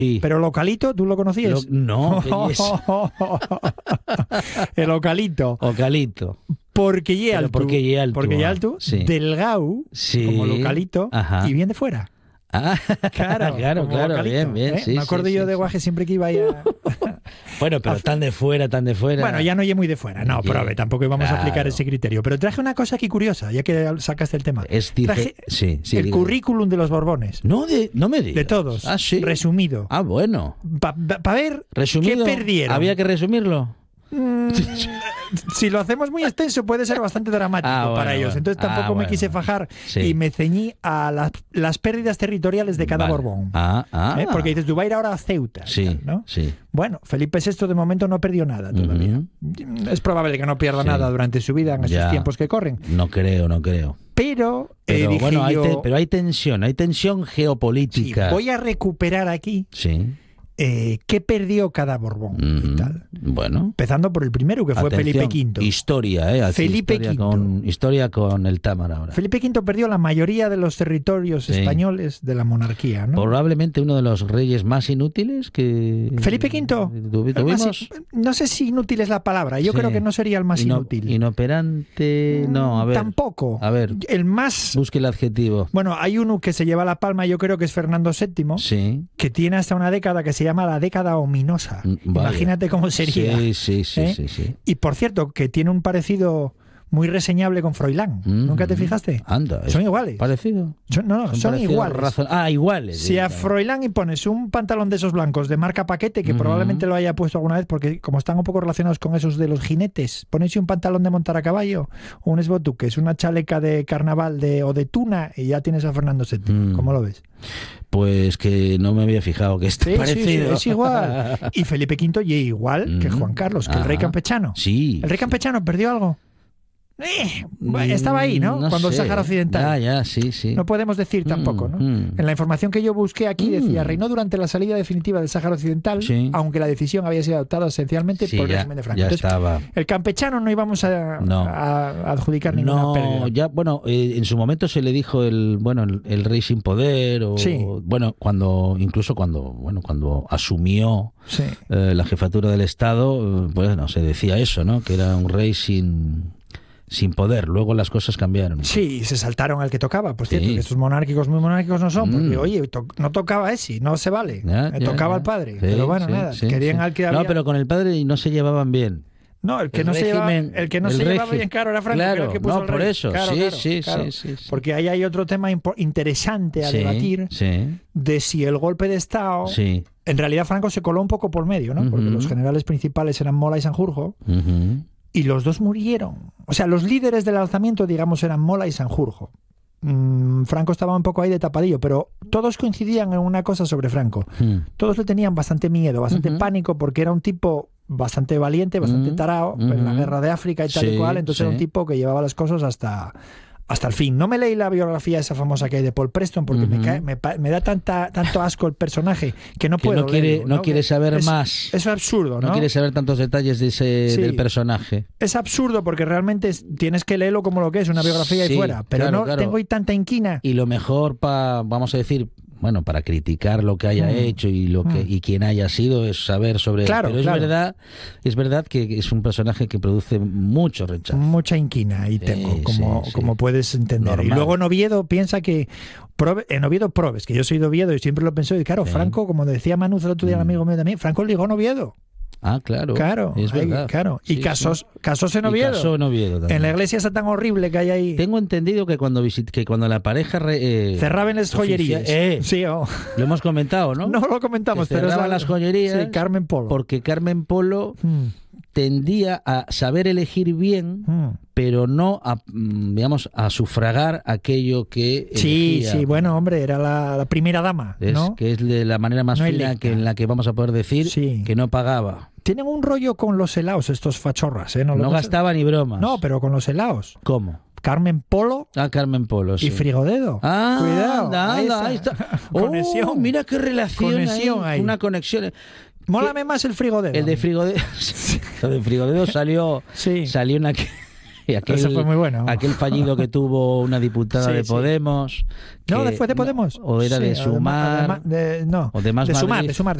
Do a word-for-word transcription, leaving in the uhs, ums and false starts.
Sí. Pero Localito, ¿tú lo conocías? Lo, no, ¿qué es? El Ocalito. Ocalito. Porque ye alto. Porque ye alto. Porque ye alto, Sí. delgado, Sí. como Localito, Ajá. y bien de fuera. Ah, Claro, claro, como claro, Localito, bien, bien. ¿eh? Sí, Me acuerdo sí, yo sí, de sí. Guaje siempre que iba ahí a... Bueno, pero tan de fuera, tan de fuera. Bueno, ya no oye muy de fuera. No, Ye- prove, tampoco íbamos claro. a aplicar ese criterio. Pero traje una cosa aquí curiosa, ya que sacaste el tema. Es dice, Traje sí, sí, el diga. currículum de los Borbones. No, de, no me digas. De todos. Ah, sí. Resumido. Ah, bueno. Para pa ver Resumido. qué perdieron. Había que resumirlo. Mm, si lo hacemos muy extenso puede ser bastante dramático Ah, bueno, para ellos. bueno. Entonces tampoco Ah, me bueno, quise bueno. fajar Sí. y me ceñí a las, las pérdidas territoriales de cada Vale. Borbón. Ah, ah. ¿Eh? Porque dices, tú vas a ir ahora a Ceuta. y Sí, tal, ¿no? sí. Bueno, Felipe sexto de momento no perdió nada todavía. Ujú. Es probable que no pierda Sí. nada durante su vida en esos Ya. tiempos que corren. No creo, no creo. Pero, eh, Pero dije bueno, hay yo, te- pero hay tensión, hay tensión sí, geopolítica. voy a recuperar aquí Sí. eh, qué perdió cada Borbón y Ujú. tal. Bueno. Empezando por el primero, que fue Atención, Felipe quinto. Historia, ¿eh? Así, Felipe historia quinto. Con, historia con el Támara ahora. Felipe quinto perdió la mayoría de los territorios Sí. españoles de la monarquía, ¿no? Probablemente uno de los reyes más inútiles que Felipe quinto. tuvi- tuvimos. Más- no sé si inútil es la palabra. Yo Sí. creo que no sería el más Ino- inútil. Inoperante. No, a ver. Tampoco. A ver, El más... busque el adjetivo. Bueno, hay uno que se lleva la palma, yo creo que es Fernando séptimo, Sí. que tiene hasta una década que se llama la década ominosa. Mm, vaya. Imagínate cómo sería. Sí, sí, sí, ¿Eh? sí, sí. Y por cierto, que tiene un parecido muy reseñable con Froilán. Mm, ¿Nunca te mm. fijaste? Anda. es Son iguales. Parecido. Son, no, no, son, parecidos iguales. razon- Ah, iguales. Si a sí, claro. Froilán y pones un pantalón de esos blancos de marca Paquete, que Ujú. probablemente lo haya puesto alguna vez, porque como están un poco relacionados con esos de los jinetes, ponéis un pantalón de montar a caballo, o un esbotuques, una chaleca de carnaval de, o de tuna, y ya tienes a Fernando séptimo. Mm. ¿Cómo lo ves? Pues que no me había fijado que esté Sí, sí, parecido. sí, es igual. Y Felipe quinto y igual que Mm. Juan Carlos, que el Ajá. rey campechano. Sí. ¿El rey sí. campechano perdió algo? Eh, Mm, estaba ahí, ¿no? Cuando el sé. Sáhara Occidental. Ya, ya, sí, sí. No podemos decir Mm, tampoco, ¿no? mm. En la información que yo busqué aquí decía, Mm. reinó durante la salida definitiva del Sáhara Occidental, Sí. aunque la decisión había sido adoptada esencialmente Sí, por el ya, régimen de Franco. ya Entonces, estaba. el campechano no íbamos a, No. a adjudicar ninguna No, pérdida. ya, bueno, eh, en su momento se le dijo el, bueno, el, el rey sin poder, o Sí. bueno, cuando, incluso cuando, bueno, cuando asumió Sí. eh, la jefatura del Estado, eh, bueno, se decía eso, ¿no? Que era un rey sin, sin poder. Luego las cosas cambiaron. Sí, se saltaron al que tocaba, por Sí. cierto, que estos monárquicos muy monárquicos no son, porque Mm. oye, to- no tocaba ese, no se vale, Ya, Eh, ya, tocaba ya. al padre, Sí, pero bueno, sí, nada, sí, querían sí. al que había... No, pero con el padre no se llevaban bien. No, el que el no se llevaba, régimen- el que no el se llevaba régi- bien claro era Franco, Claro, que era el que puso no, al por rey. eso. Claro, Sí, claro, sí, claro. sí, sí, sí. Porque ahí hay otro tema impo- interesante a Sí, debatir sí, de si el golpe de Estado... sí. En realidad Franco se coló un poco por medio, ¿no? Porque Ujú. los generales principales eran Mola y Sanjurjo, Ujú. y los dos murieron. O sea, los líderes del alzamiento, digamos, eran Mola y Sanjurjo. Mm, Franco estaba un poco ahí de tapadillo, pero todos coincidían en una cosa sobre Franco. Mm. Todos le tenían bastante miedo, bastante Ujú. pánico, porque era un tipo bastante valiente, bastante Ujú. tarao en la Ujú. guerra de África y tal Sí, y cual. Entonces sí. era un tipo que llevaba las cosas hasta... Hasta el fin. No me leí la biografía esa famosa que hay de Paul Preston porque me, Ujú. cae- me, pa- me da tanta, tanto asco el personaje que no Que puedo no quiere, leerlo, no quiere saber es, más. Eso es absurdo, ¿no? No quiere saber tantos detalles de ese, Sí. del personaje. Es absurdo porque realmente es- tienes que leerlo como lo que es, una biografía Sí, y fuera. Pero claro, no claro. tengo ahí tanta inquina. Y lo mejor para, vamos a decir, bueno, para criticar lo que haya Mm. hecho y lo que Mm. y quién haya sido es saber sobre él. Claro, Pero es claro. verdad, es verdad que es un personaje que produce mucho rechazo. Mucha inquina ahí Sí, tengo, como, sí, sí. como puedes entender. Normal. Y luego en Oviedo piensa que... Prove- en Oviedo Probes, que yo soy de Oviedo y siempre lo pensé. Y claro, Sí. Franco, como decía Manu el otro día, un Mm. amigo mío también, Franco ligó en Oviedo. Ah, claro. Claro, es ahí, verdad. claro. Sí, y sí. casos, casos en Y Oviedo. casó en Oviedo también. En la iglesia esa tan horrible que hay ahí. Tengo entendido que cuando visit, que cuando la pareja re- eh, Cerraban las joyerías. oficia- eh, Sí, oh. lo hemos comentado, ¿no? No lo comentamos, Que pero es cerraban la- las joyerías Sí, Carmen Polo. porque Carmen Polo Mm, tendía a saber elegir bien, mm. pero no a, mm, digamos, a sufragar aquello que Sí, elegía. sí, bueno, hombre, era la, la primera dama, Es, ¿no? que es de la manera más No fina electa. que en la que vamos a poder decir Sí. que no pagaba. Tienen un rollo con los helados estos fachorras, ¿eh? No, lo pasa- gastaba ni bromas. No, pero con los helados. ¿Cómo? Carmen Polo Ah, Carmen Polo, sí. y Frigodedo. Ah, Cuidado. anda, ahí anda, está. ahí está. Conexión. Oh, mira qué relación Conexión ahí, ahí. una conexión. Mólame más el Frigodedo. El de Frigodedo, el de Frigodedo salió, Sí. salió en aquel, Sí, aquel, Eso fue muy bueno. Aquel fallido que tuvo una diputada Sí, de sí. Podemos. No, que- ¿fue de Podemos? O era Sí, de o Sumar. de, de- no, o de Más de Sumar, Madrid. de Sumar.